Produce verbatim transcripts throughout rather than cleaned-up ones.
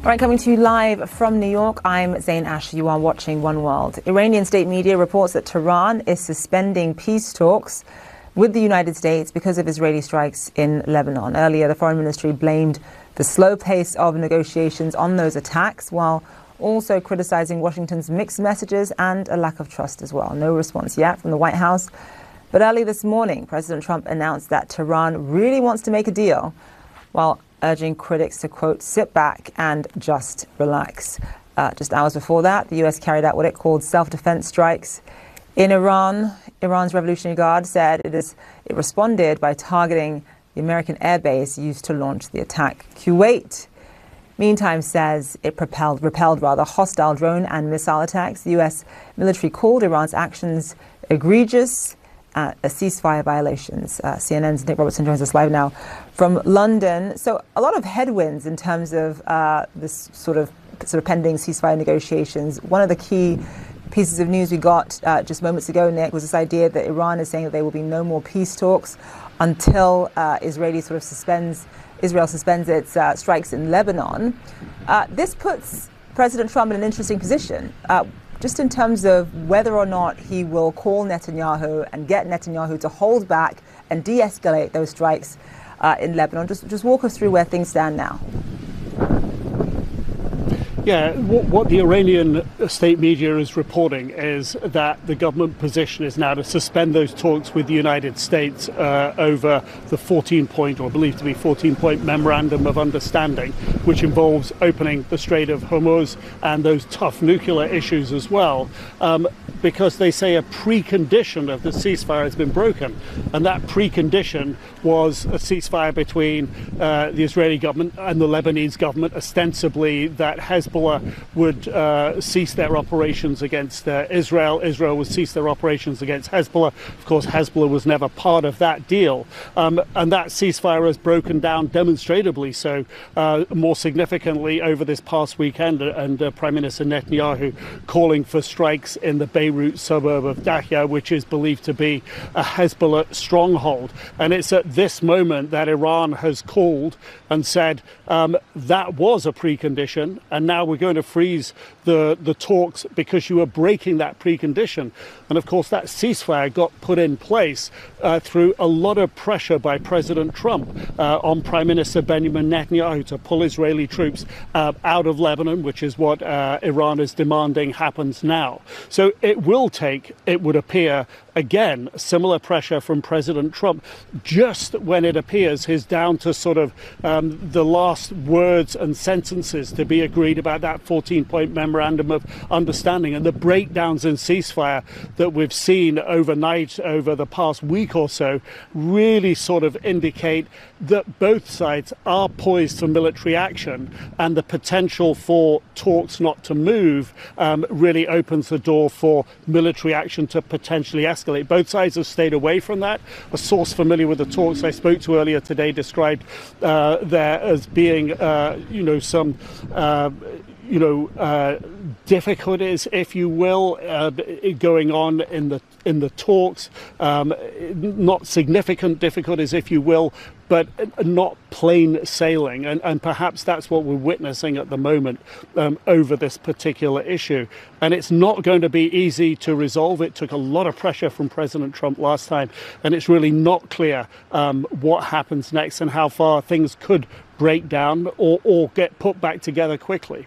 All right, coming to you live from New York, I'm Zain Asher. You are watching One World. Iranian state media reports that Tehran is suspending peace talks with the United States because of Israeli strikes in Lebanon. Earlier, the foreign ministry blamed the slow pace of negotiations on those attacks, while also criticizing Washington's mixed messages and a lack of trust as well. No response yet from the White House. But early this morning, President Trump announced that Tehran really wants to make a deal, while urging critics to, quote, sit back and just relax. Uh, just hours before that, the U S carried out what it called self-defense strikes in Iran. Iran's Revolutionary Guard said it is it responded by targeting the American airbase used to launch the attack. Kuwait, meantime, says it propelled, repelled rather hostile drone and missile attacks. The U S military called Iran's actions egregious Uh, a ceasefire violations. Uh, C N N's Nick Robertson joins us live now from London. So a lot of headwinds in terms of uh, this sort of sort of pending ceasefire negotiations. One of the key pieces of news we got uh, just moments ago, Nick, was this idea that Iran is saying that there will be no more peace talks until uh, Israeli sort of suspends Israel suspends its uh, strikes in Lebanon. Uh, this puts President Trump in an interesting position. Uh, Just in terms of whether or not he will call Netanyahu and get Netanyahu to hold back and de-escalate those strikes uh, in Lebanon. Just, just walk us through where things stand now. Yeah, what, what the Iranian state media is reporting is that the government position is now to suspend those talks with the United States uh, over the fourteen-point, or believed to be fourteen-point memorandum of understanding, which involves opening the Strait of Hormuz and those tough nuclear issues as well, um, because they say a precondition of the ceasefire has been broken. And that precondition was a ceasefire between uh, the Israeli government and the Lebanese government, ostensibly that Hezbollah would uh, cease their operations against uh, Israel. Israel would cease their operations against Hezbollah. Of course, Hezbollah was never part of that deal. Um, and that ceasefire has broken down demonstrably so, uh, more significantly over this past weekend, and uh, Prime Minister Netanyahu calling for strikes in the Beirut suburb of Dahya, which is believed to be a Hezbollah stronghold. And it's at this moment that Iran has called and said um, that was a precondition, and now we're going to freeze the, the talks because you are breaking that precondition. And of course, that ceasefire got put in place uh, through a lot of pressure by President Trump uh, on Prime Minister Benjamin Netanyahu to pull Israeli troops uh, out of Lebanon, which is what uh, Iran is demanding happens now. So it will take, it would appear, again, similar pressure from President Trump, just when it appears he's down to sort of um, the last words and sentences to be agreed about that fourteen-point memorandum of understanding. And the breakdowns in ceasefire that we've seen overnight over the past week or so really sort of indicate that both sides are poised for military action, and the potential for talks not to move um, really opens the door for military action to potentially escalate. Both sides have stayed away from that. A source familiar with the talks I spoke to earlier today described uh, there as being, uh, you know, some, uh, you know, uh, difficulties, if you will, uh, going on in the in the talks. Um, not significant difficulties, if you will, but not plain sailing. And, and perhaps that's what we're witnessing at the moment um, over this particular issue. And it's not going to be easy to resolve. It took a lot of pressure from President Trump last time, and it's really not clear um, what happens next and how far things could break down or, or get put back together quickly.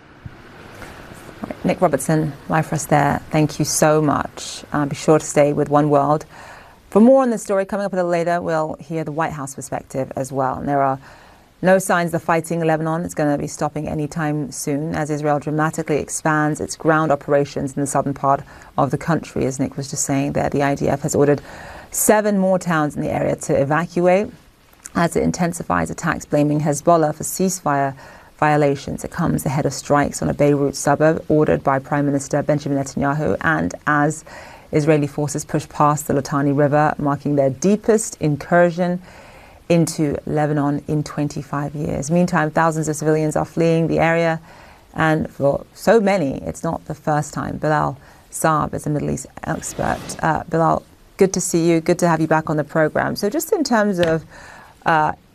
Nick Robertson, live for us there. Thank you so much. Uh, be sure to stay with One World. For more on this story, coming up a little later, we'll hear the White House perspective as well. And there are no signs the fighting in Lebanon is going to be stopping anytime soon, as Israel dramatically expands its ground operations in the southern part of the country. As Nick was just saying there, the I D F has ordered seven more towns in the area to evacuate as it intensifies attacks blaming Hezbollah for ceasefire violations. It comes ahead of strikes on a Beirut suburb ordered by Prime Minister Benjamin Netanyahu, and as Israeli forces push past the Litani River, marking their deepest incursion into Lebanon in twenty-five years. Meantime, thousands of civilians are fleeing the area, and for so many, it's not the first time. Bilal Saab is a Middle East expert. Uh, Bilal, good to see you. Good to have you back on the program. So just in terms of uh,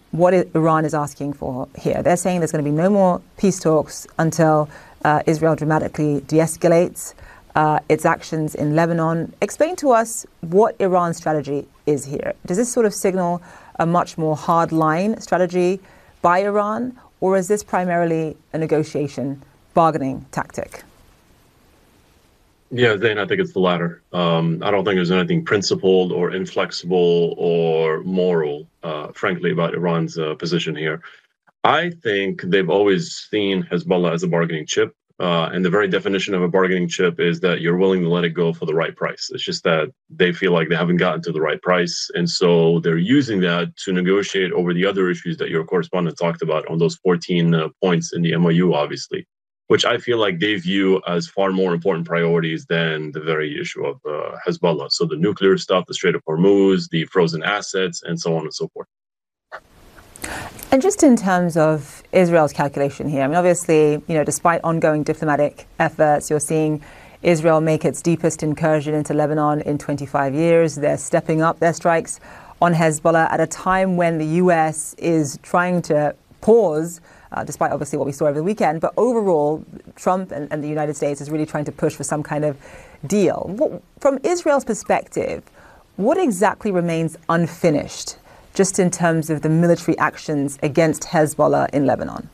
what Iran is asking for here. They're saying there's going to be no more peace talks until uh, Israel dramatically de-escalates uh, its actions in Lebanon. Explain to us what Iran's strategy is here. Does this sort of signal a much more hard-line strategy by Iran, or is this primarily a negotiation, bargaining tactic? Yeah, Zain, I think it's the latter. Um, I don't think there's anything principled or inflexible or moral, uh, frankly, about Iran's uh, position here. I think they've always seen Hezbollah as a bargaining chip. Uh, and the very definition of a bargaining chip is that you're willing to let it go for the right price. It's just that they feel like they haven't gotten to the right price. And so they're using that to negotiate over the other issues that your correspondent talked about on those fourteen uh, points in the M O U, obviously, which I feel like they view as far more important priorities than the very issue of uh, Hezbollah. So the nuclear stuff, the Strait of Hormuz, the frozen assets, and so on and so forth. And just in terms of Israel's calculation here, I mean, obviously, you know, despite ongoing diplomatic efforts, you're seeing Israel make its deepest incursion into Lebanon in twenty-five years. They're stepping up their strikes on Hezbollah at a time when the U S is trying to pause, uh, despite obviously what we saw over the weekend. But overall, Trump and, and the United States is really trying to push for some kind of deal. What, from Israel's perspective, what exactly remains unfinished, just in terms of the military actions against Hezbollah in Lebanon?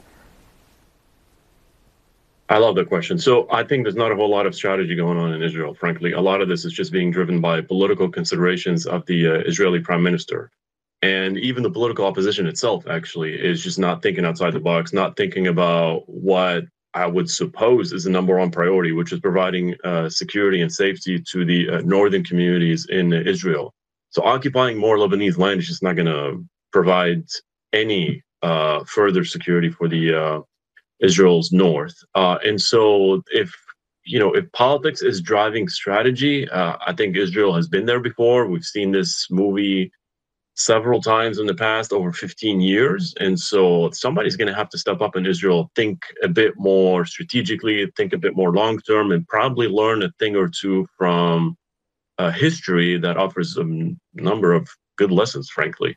I love that question. So I think there's not a whole lot of strategy going on in Israel, frankly. A lot of this is just being driven by political considerations of the uh, Israeli prime minister. And even the political opposition itself, actually, is just not thinking outside the box, not thinking about what I would suppose is the number one priority, which is providing uh, security and safety to the uh, northern communities in uh, Israel. So occupying more Lebanese land is just not going to provide any uh, further security for the uh, Israel's north. Uh, and so if, you know, if politics is driving strategy, uh, I think Israel has been there before. We've seen this movie several times in the past, over fifteen years. And so somebody's going to have to step up in Israel, think a bit more strategically, think a bit more long term, and probably learn a thing or two from uh, history that offers a number of good lessons, frankly.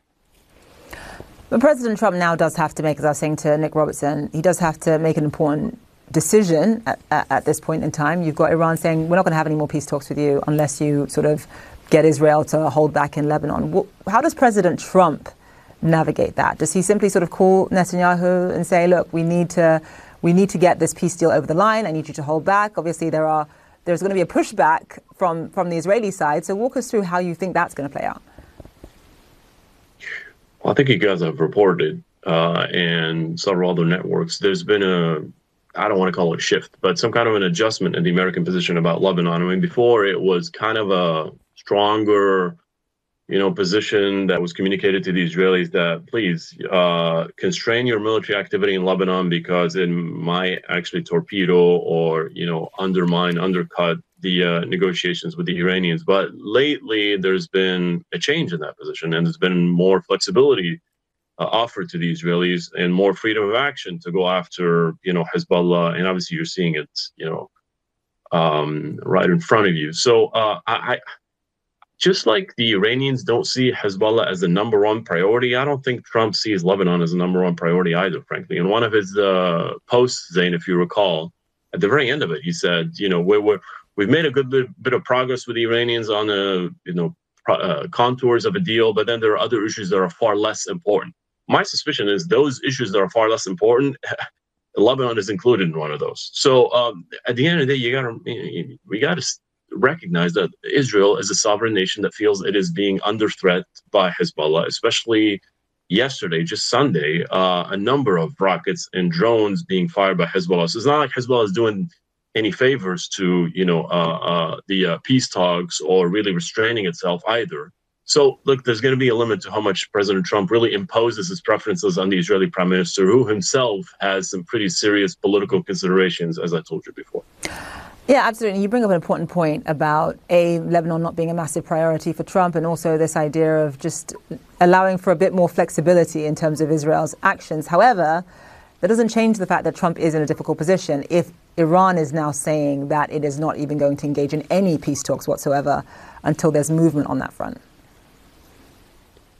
But President Trump now does have to make, as I was saying to Nick Robertson, he does have to make an important decision at, at, at this point in time. You've got Iran saying, we're not going to have any more peace talks with you unless you sort of get Israel to hold back in Lebanon. How does President Trump navigate that? Does he simply sort of call Netanyahu and say, look, we need to we need to get this peace deal over the line. I need you to hold back. Obviously, there are there's going to be a pushback from, from the Israeli side. So walk us through how you think that's going to play out. Well, I think you guys have reported, uh, and several other networks, there's been a, I don't want to call it a shift, but some kind of an adjustment in the American position about Lebanon. I mean, before it was kind of a stronger, you know, position that was communicated to the Israelis that please uh, constrain your military activity in Lebanon because it might actually torpedo or, you know, undermine, undercut the uh, negotiations with the Iranians. But lately, there's been a change in that position, and there's been more flexibility uh, offered to the Israelis and more freedom of action to go after, you know, Hezbollah. And obviously, you're seeing it, you know, um, right in front of you. So uh, I, I, just like the Iranians don't see Hezbollah as the number one priority, I don't think Trump sees Lebanon as the number one priority either, frankly. In one of his uh, posts, Zain, if you recall, at the very end of it, he said, you know, we're, we're We've made a good bit, bit of progress with the Iranians on the, you know, uh, contours of a deal, but then there are other issues that are far less important. My suspicion is those issues that are far less important, Lebanon is included in one of those. So um, at the end of the day, you got to we got to recognize that Israel is a sovereign nation that feels it is being under threat by Hezbollah, especially yesterday, just Sunday, uh, a number of rockets and drones being fired by Hezbollah. So it's not like Hezbollah is doing any favors to, you know, uh, uh, the uh, peace talks or really restraining itself either. So, look, there's going to be a limit to how much President Trump really imposes his preferences on the Israeli prime minister, who himself has some pretty serious political considerations, as I told you before. Yeah, absolutely. You bring up an important point about, A, Lebanon not being a massive priority for Trump, and also this idea of just allowing for a bit more flexibility in terms of Israel's actions. However, that doesn't change the fact that Trump is in a difficult position if Iran is now saying that it is not even going to engage in any peace talks whatsoever until there's movement on that front.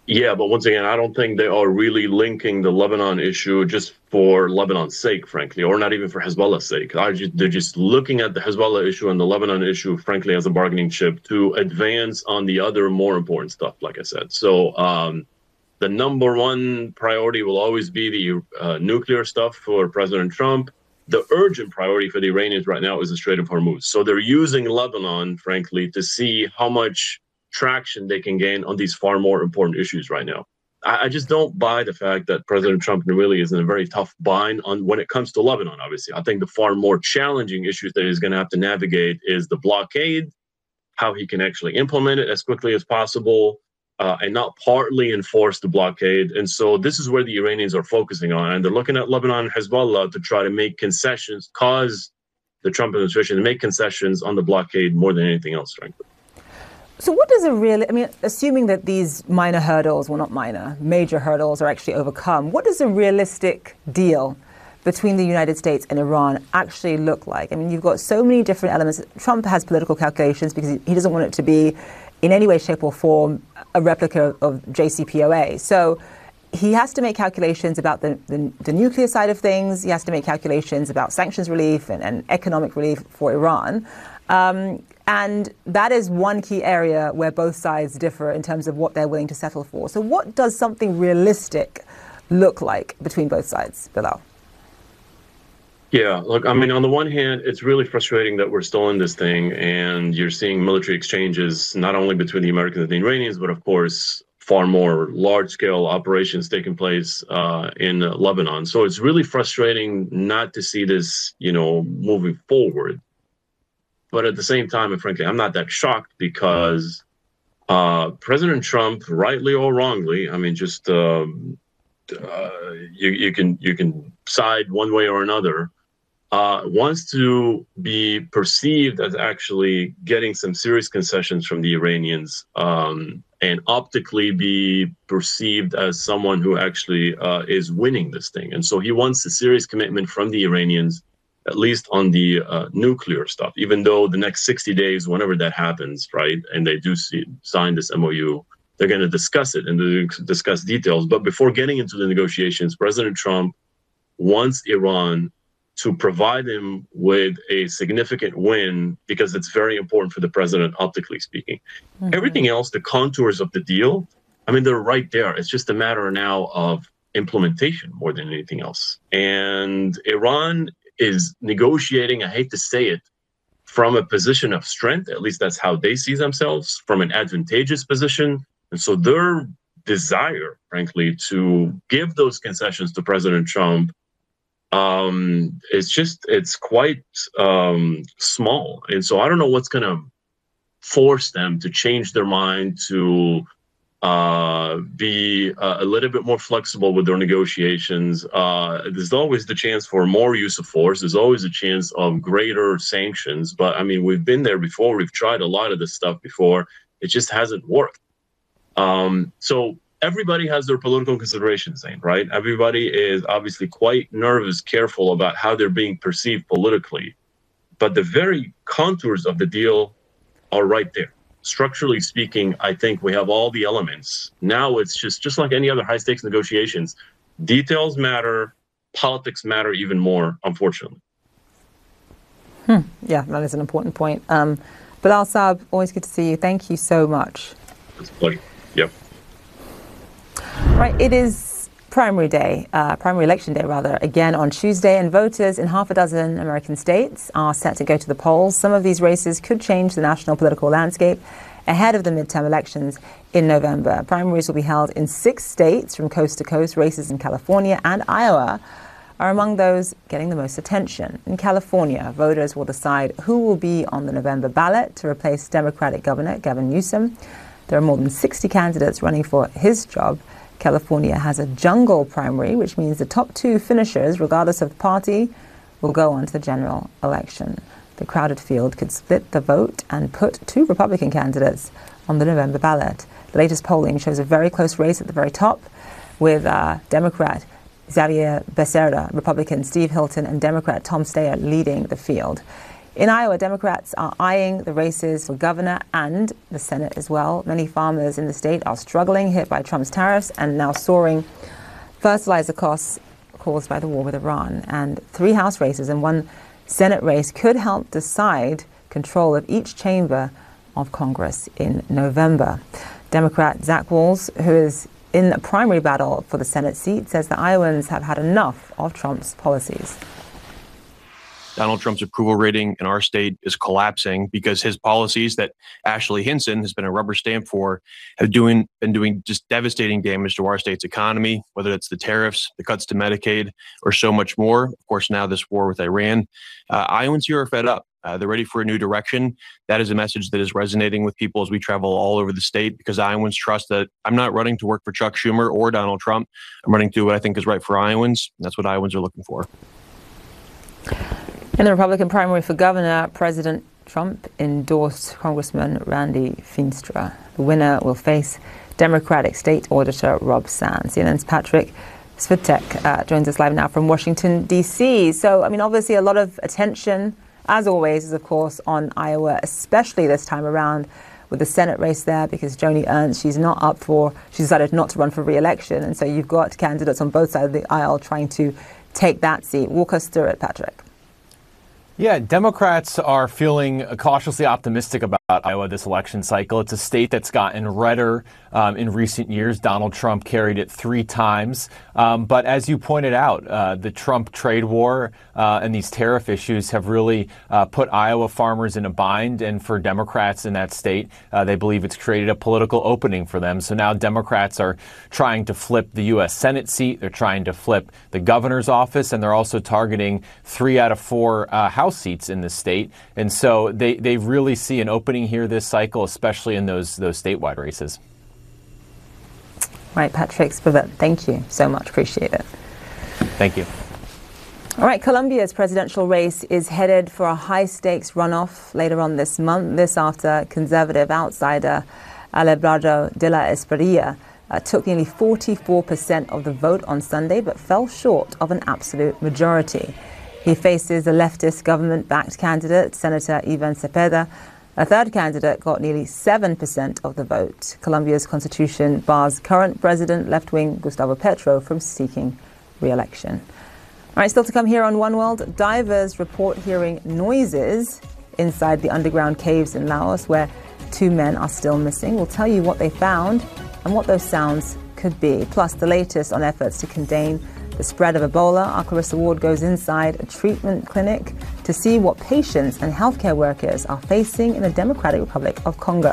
Yeah, but once again, I don't think they are really linking the Lebanon issue just for Lebanon's sake, frankly, or not even for Hezbollah's sake. I just, they're just looking at the Hezbollah issue and the Lebanon issue, frankly, as a bargaining chip to advance on the other more important stuff, like I said. So um, the number one priority will always be the uh, nuclear stuff for President Trump. The urgent priority for the Iranians right now is the Strait of Hormuz. So they're using Lebanon, frankly, to see how much traction they can gain on these far more important issues right now. I, I just don't buy the fact that President Trump really is in a very tough bind on when it comes to Lebanon, obviously. I think the far more challenging issues that he's going to have to navigate is the blockade, how he can actually implement it as quickly as possible, uh, and not partly enforce the blockade. And so this is where the Iranians are focusing on. And they're looking at Lebanon and Hezbollah to try to make concessions, cause the Trump administration to make concessions on the blockade more than anything else, frankly. So what does a real, I mean, assuming that these minor hurdles, well, not minor, major hurdles are actually overcome, what does a realistic deal between the United States and Iran actually look like? I mean, you've got so many different elements. Trump has political calculations because he doesn't want it to be in any way, shape or form a replica of J C P O A. So he has to make calculations about the, the, the nuclear side of things. He has to make calculations about sanctions relief and, and economic relief for Iran. Um, And that is one key area where both sides differ in terms of what they're willing to settle for. So what does something realistic look like between both sides, Bilal? Yeah, look, I mean, on the one hand, it's really frustrating that we're still in this thing and you're seeing military exchanges, not only between the Americans and the Iranians, but of course, far more large-scale operations taking place uh, in uh, Lebanon. So it's really frustrating not to see this, you know, moving forward. But at the same time, and frankly, I'm not that shocked because uh, President Trump, rightly or wrongly, I mean, just um, uh, you, you can you can side one way or another, uh, wants to be perceived as actually getting some serious concessions from the Iranians um, and optically be perceived as someone who actually uh, is winning this thing. And so he wants a serious commitment from the Iranians, at least on the uh, nuclear stuff, even though the next sixty days, whenever that happens, right, and they do see, sign this M O U, they're going to discuss it and discuss details. But before getting into the negotiations, President Trump wants Iran to provide him with a significant win because it's very important for the president, optically speaking. Mm-hmm. Everything else, the contours of the deal, I mean, they're right there. It's just a matter now of implementation more than anything else. And Iran is negotiating, I hate to say it, from a position of strength. At least that's how they see themselves, from an advantageous position. And so their desire, frankly, to give those concessions to President Trump, um, it's just, it's quite um, small. And so I don't know what's going to force them to change their mind, to uh, be uh, a little bit more flexible with their negotiations. Uh, there's always the chance for more use of force. There's always a chance of greater sanctions. But I mean, we've been there before. We've tried a lot of this stuff before. It just hasn't worked. Um, so everybody has their political considerations, right? Everybody is obviously quite nervous, careful about how they're being perceived politically. But the very contours of the deal are right there. Structurally speaking, I think we have all the elements. Now it's just, just like any other high-stakes negotiations. Details matter. Politics matter even more, unfortunately. Hmm. Yeah, that is an important point. Um, Bilal Saab, always good to see you. Thank you so much. It's a pleasure. Yep. Right, it is primary day, uh, primary election day rather, again on Tuesday, and voters in half a dozen American states are set to go to the polls. Some of these races could change the national political landscape ahead of the midterm elections in November. Primaries will be held in six states from coast to coast. Races in California and Iowa are among those getting the most attention. In California, voters will decide who will be on the November ballot to replace Democratic Governor Gavin Newsom. There are more than sixty candidates running for his job. California has a jungle primary, which means the top two finishers, regardless of the party, will go on to the general election. The crowded field could split the vote and put two Republican candidates on the November ballot. The latest polling shows a very close race at the very top, with uh, Democrat Xavier Becerra, Republican Steve Hilton, and Democrat Tom Steyer leading the field. In Iowa, Democrats are eyeing the races for governor and the Senate as well. Many farmers in the state are struggling, hit by Trump's tariffs and now soaring fertilizer costs caused by the war with Iran. And three House races and one Senate race could help decide control of each chamber of Congress in November. Democrat Zach Wahls, who is in a primary battle for the Senate seat, says the Iowans have had enough of Trump's policies. Donald Trump's approval rating in our state is collapsing because his policies that Ashley Hinson has been a rubber stamp for have doing, been doing just devastating damage to our state's economy, whether it's the tariffs, the cuts to Medicaid, or so much more. Of course, now this war with Iran. Uh, Iowans here are fed up. Uh, they're ready for a new direction. That is a message that is resonating with people as we travel all over the state, because Iowans trust that I'm not running to work for Chuck Schumer or Donald Trump. I'm running to do what I think is right for Iowans. And that's what Iowans are looking for. In the Republican primary for governor, President Trump endorsed Congressman Randy Feenstra. The winner will face Democratic State Auditor Rob Sands. C N N's Patrick Svitek uh, joins us live now from Washington, D C. So, I mean, obviously a lot of attention, as always, is, of course, on Iowa, especially this time around with the Senate race there, because Joni Ernst, she's not up for, she decided not to run for re-election. And so you've got candidates on both sides of the aisle trying to take that seat. Walk us through it, Patrick. Yeah, Democrats are feeling cautiously optimistic about Iowa this election cycle. It's a state that's gotten redder um, in recent years. Donald Trump carried it three times. Um, but as you pointed out, uh, the Trump trade war uh, and these tariff issues have really uh, put Iowa farmers in a bind. And for Democrats in that state, uh, they believe it's created a political opening for them. So now Democrats are trying to flip the U S Senate seat. They're trying to flip the governor's office. And they're also targeting three out of four uh, House seats in the state. And so they, they really see an opening here this cycle, especially in those those statewide races. Right, Patrick Svitek, thank you so much. Appreciate it. Thank you. All right, Colombia's presidential race is headed for a high-stakes runoff later on this month. This after conservative outsider Abelardo de la Espriella uh, took nearly forty-four percent of the vote on Sunday, but fell short of an absolute majority. He faces a leftist government-backed candidate, Senator Ivan Cepeda. A third candidate got nearly seven percent of the vote. Colombia's constitution bars current president, left-wing Gustavo Petro, from seeking re-election. All right, still to come here on One World, divers report hearing noises inside the underground caves in Laos where two men are still missing. We'll tell you what they found and what those sounds could be, plus the latest on efforts to contain the spread of Ebola. Our Clarissa Ward goes inside a treatment clinic to see what patients and healthcare workers are facing in the Democratic Republic of Congo.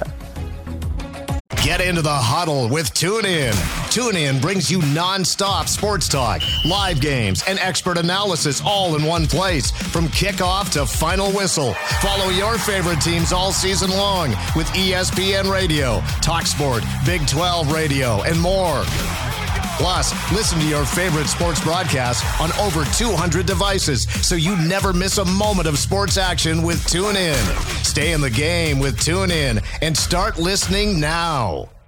Get into the huddle with TuneIn. TuneIn brings you non-stop sports talk, live games, and expert analysis all in one place. From kickoff to final whistle, follow your favorite teams all season long with E S P N Radio, TalkSport, Big twelve Radio, and more. Plus, listen to your favorite sports broadcasts on over two hundred devices, so you never miss a moment of sports action with TuneIn. Stay in the game with TuneIn and start listening now.